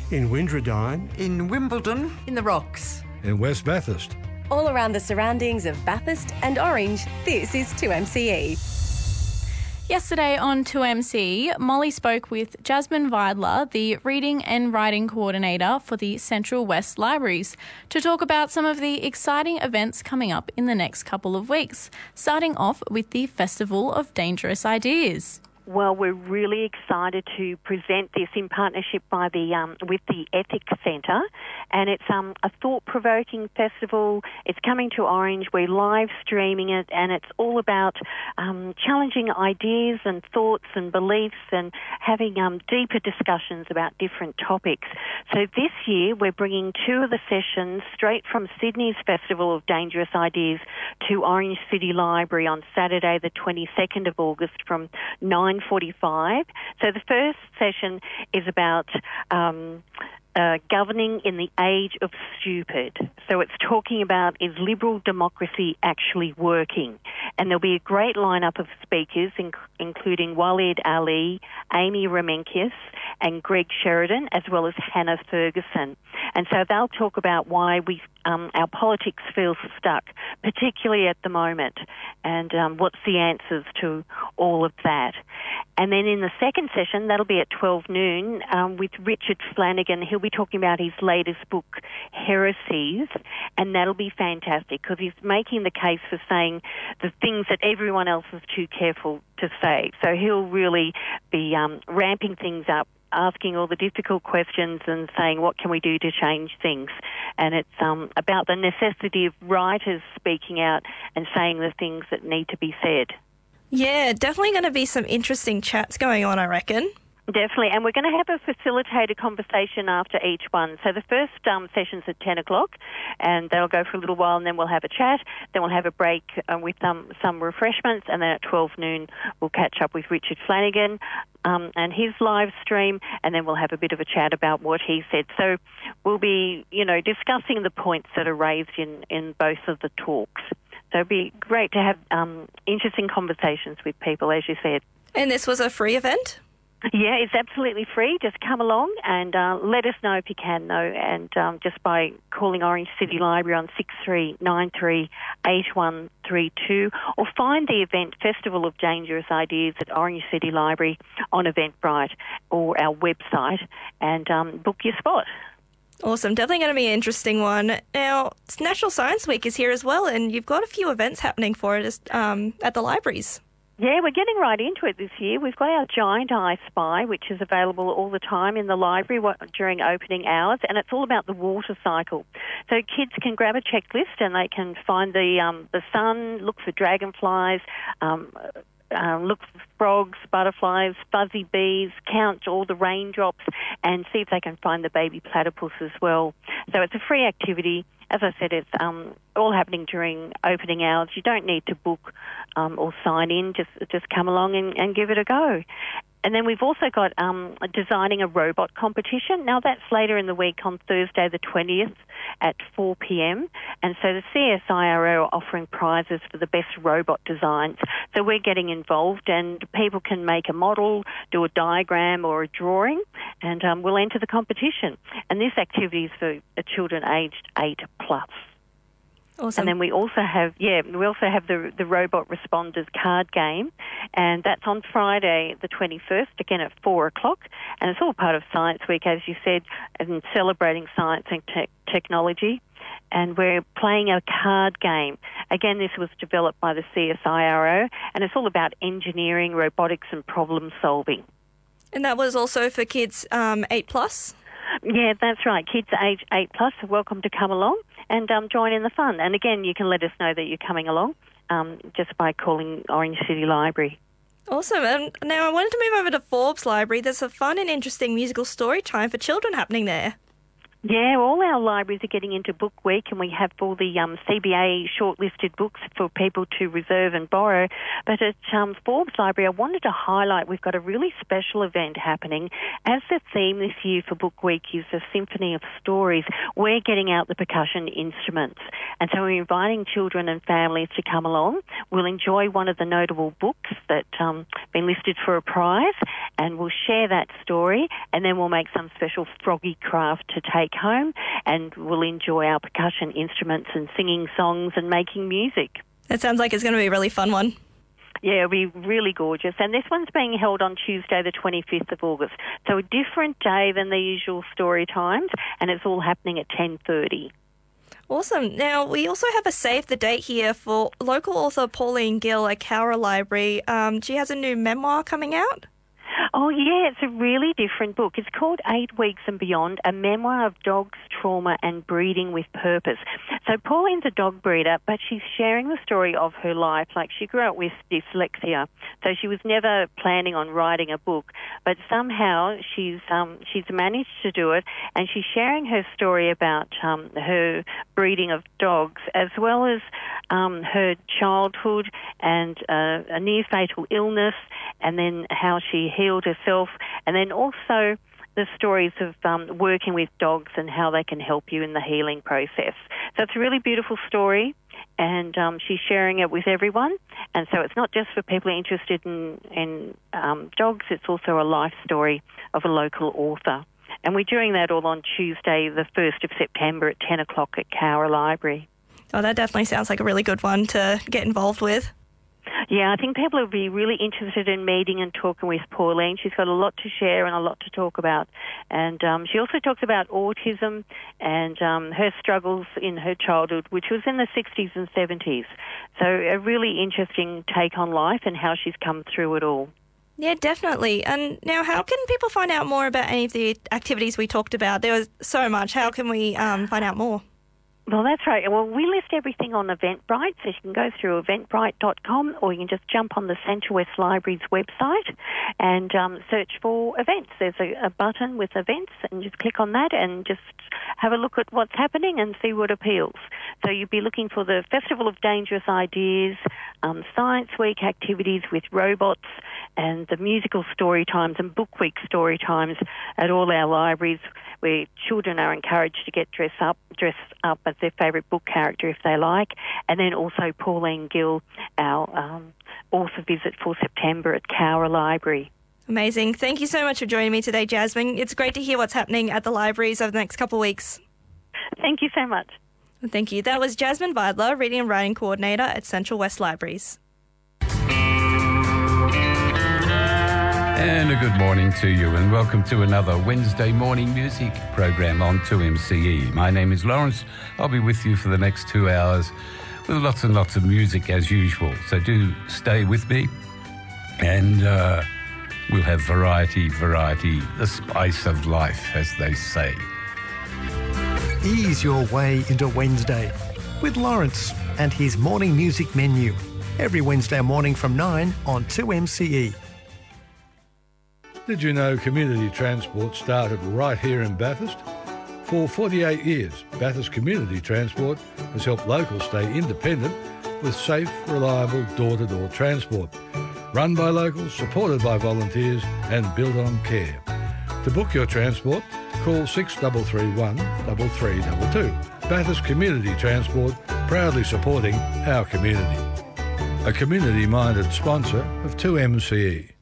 In Windradine. In Wimbledon. In the Rocks. In West Bathurst. All around the surroundings of Bathurst and Orange, this is 2MCE. Yesterday on 2MC, Molly spoke with Jasmine Vidler, the Reading and Writing Coordinator for the Central West Libraries, to talk about some of the exciting events coming up in the next couple of weeks, starting off with the Festival of Dangerous Ideas. Well, we're really excited to present this in partnership with the Ethics Centre, and it's a thought-provoking festival. It's coming to Orange. We're live streaming it, and it's all about challenging ideas and thoughts and beliefs and having deeper discussions about different topics. So this year we're bringing two of the sessions straight from Sydney's Festival of Dangerous Ideas to Orange City Library on Saturday the 22nd of August from 9:45. So the first session is about governing in the age of stupid. So it's talking about, is liberal democracy actually working? And there'll be a great lineup of speakers, including Waleed Ali, Amy Remenkius, and Greg Sheridan, as well as Hannah Ferguson. And so they'll talk about why our politics feel stuck, particularly at the moment, and what's the answers to all of that. And then in the second session, that'll be at 12 noon, with Richard Flanagan. He'll be talking about his latest book, Heresies, and that'll be fantastic because he's making the case for saying the things that everyone else is too careful to say. So he'll really be ramping things up, asking all the difficult questions and saying, what can we do to change things? And it's about the necessity of writers speaking out and saying the things that need to be said. Yeah, definitely going to be some interesting chats going on, I reckon. Definitely, and we're going to have a facilitated conversation after each one. So the first session's at 10 o'clock, and they'll go for a little while, and then we'll have a chat. Then we'll have a break with some refreshments, and then at 12 noon we'll catch up with Richard Flanagan and his live stream, and then we'll have a bit of a chat about what he said. So we'll be, discussing the points that are raised in both of the talks. So it'd be great to have interesting conversations with people, as you said. And this was a free event? Yeah, it's absolutely free. Just come along and let us know if you can, though, and just by calling Orange City Library on 63938132, or find the event Festival of Dangerous Ideas at Orange City Library on Eventbrite or our website, and book your spot. Awesome. Definitely going to be an interesting one. Now, National Science Week is here as well, and you've got a few events happening for it at the libraries. Yeah, we're getting right into it this year. We've got our Giant Eye Spy, which is available all the time in the library during opening hours, and it's all about the water cycle. So kids can grab a checklist and they can find the sun, look for dragonflies, look for frogs, butterflies, fuzzy bees, count all the raindrops, and see if they can find the baby platypus as well. So it's a free activity. As I said, it's all happening during opening hours. You don't need to book or sign in. Just come along and give it a go. And then we've also got designing a robot competition. Now, that's later in the week on Thursday the 20th at 4 p.m. And so the CSIRO are offering prizes for the best robot designs. So we're getting involved, and people can make a model, do a diagram or a drawing, and we'll enter the competition. And this activity is for children aged 8+. Awesome. And then we also have the Robot Responders card game, and that's on Friday the 21st, again at 4 o'clock, and it's all part of Science Week, as you said, and celebrating science and technology. And we're playing a card game. Again, this was developed by the CSIRO, and it's all about engineering, robotics and problem solving. And that was also for kids 8+? Yeah, that's right. Kids age 8+ are welcome to come along and join in the fun. And again, you can let us know that you're coming along just by calling Orange City Library. Awesome. And now I wanted to move over to Forbes Library. There's a fun and interesting musical story time for children happening there. Yeah, all our libraries are getting into Book Week, and we have all the CBA shortlisted books for people to reserve and borrow. But at Forbes Library, I wanted to highlight we've got a really special event happening. As the theme this year for Book Week is a symphony of stories, we're getting out the percussion instruments. And so we're inviting children and families to come along. We'll enjoy one of the notable books that been listed for a prize, and we'll share that story, and then we'll make some special froggy craft to take home, and we'll enjoy our percussion instruments and singing songs and making music. That sounds like it's going to be a really fun one. Yeah, it'll be really gorgeous. And this one's being held on Tuesday, the 25th of August. So a different day than the usual story times, and it's all happening at 10:30. Awesome. Now, we also have a save the date here for local author Pauline Gill at Cowra Library. She has a new memoir coming out. Oh, yeah, it's a really different book. It's called 8 Weeks and Beyond, a memoir of dogs, trauma and breeding with purpose. So Pauline's a dog breeder, but she's sharing the story of her life. Like, she grew up with dyslexia, so she was never planning on writing a book, but somehow she's managed to do it, and she's sharing her story about her breeding of dogs, as well as her childhood and a near-fatal illness, and then how she healed herself, and then also the stories of working with dogs and how they can help you in the healing process. So it's a really beautiful story, and she's sharing it with everyone. And so it's not just for people interested in dogs, it's also a life story of a local author. And we're doing that all on Tuesday, the 1st of September at 10 o'clock at Cowra Library. Oh, that definitely sounds like a really good one to get involved with. Yeah, I think people will be really interested in meeting and talking with Pauline. She's got a lot to share and a lot to talk about. And she also talks about autism and her struggles in her childhood, which was in the 60s and 70s. So a really interesting take on life and how she's come through it all. Yeah, definitely. And now, how can people find out more about any of the activities we talked about? There was so much. How can we find out more? Well, that's right. Well, we list everything on Eventbrite, so you can go through eventbrite.com, or you can just jump on the Central West Library's website and search for events. There's a button with events, and just click on that and just have a look at what's happening and see what appeals. So you'd be looking for the Festival of Dangerous Ideas, Science Week activities with robots, and the musical story times and Book Week story times at all our libraries, where children are encouraged to get dressed up as their favourite book character if they like. And then also Pauline Gill, our author visit for September at Cowra Library. Amazing. Thank you so much for joining me today, Jasmine. It's great to hear what's happening at the libraries over the next couple of weeks. Thank you so much. Thank you. That was Jasmine Vidler, Reading and Writing Coordinator at Central West Libraries. And a good morning to you, and welcome to another Wednesday morning music program on 2MCE. My name is Lawrence. I'll be with you for the next 2 hours with lots and lots of music as usual. So do stay with me, and we'll have variety, the spice of life, as they say. Ease your way into Wednesday with Lawrence and his morning music menu. Every Wednesday morning from 9 on 2MCE. Did you know community transport started right here in Bathurst? For 48 years, Bathurst Community Transport has helped locals stay independent with safe, reliable door-to-door transport. Run by locals, supported by volunteers and built on care. To book your transport, call 6331 3322. Bathurst Community Transport, proudly supporting our community. A community-minded sponsor of 2MCE.